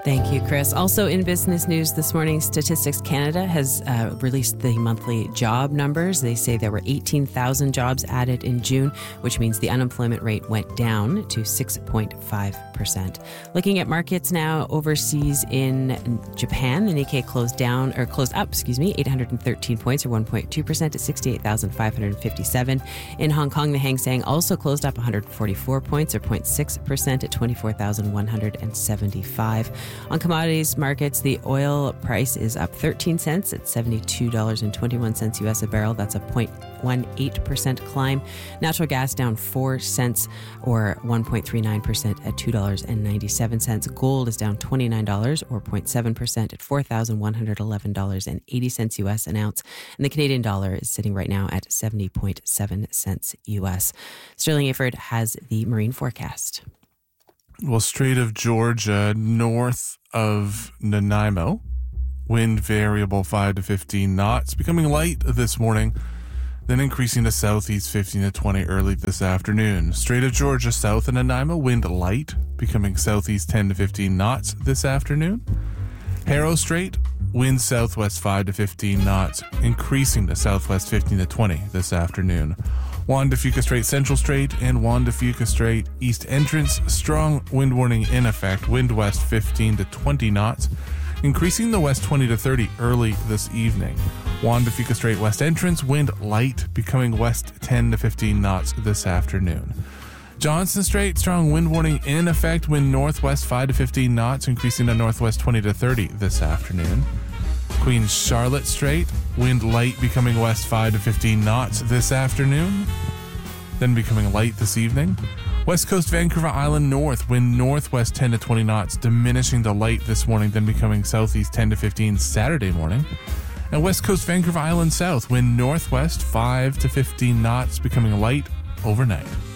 Thank you, Chris. Also in business news this morning, Statistics Canada has released the monthly job numbers. They say there were 18,000 jobs added in June, which means the unemployment rate went down to 6.5%. Looking at markets now overseas in Japan, the Nikkei closed up, 813 points or 1.2% at 68,557. In Hong Kong, the Hang Seng also closed up 144 points or 0.6% at 24,175. On commodities markets, the oil price is up 13 cents at $72.21 US a barrel. That's a 0.18% climb. Natural gas down 4 cents or 1.39% at $2.97. Gold is down $29 or 0.7% at $4,111.80 US an ounce. And the Canadian dollar is sitting right now at 70.7 cents US. Sterling Ayford has the marine forecast. Well, Strait of Georgia, north of Nanaimo, wind variable 5 to 15 knots, becoming light this morning, then increasing to southeast 15 to 20 early this afternoon. Strait of Georgia, south of Nanaimo, wind light, becoming southeast 10 to 15 knots this afternoon. Harrow Strait, wind southwest 5 to 15 knots, increasing to southwest 15 to 20 this afternoon. Juan de Fuca Strait, Central Strait, and Juan de Fuca Strait, east entrance, strong wind warning in effect, wind west 15 to 20 knots, increasing to west 20 to 30 early this evening. Juan de Fuca Strait, west entrance, wind light, becoming west 10 to 15 knots this afternoon. Johnson Strait, strong wind warning in effect, wind northwest 5 to 15 knots, increasing to northwest 20 to 30 this afternoon. Queen Charlotte Strait, wind light, becoming west 5 to 15 knots this afternoon, then becoming light this evening. West Coast Vancouver Island north, wind northwest 10 to 20 knots, diminishing to light this morning, then becoming southeast 10 to 15 Saturday morning. And West Coast Vancouver Island south, wind northwest 5 to 15 knots, becoming light overnight.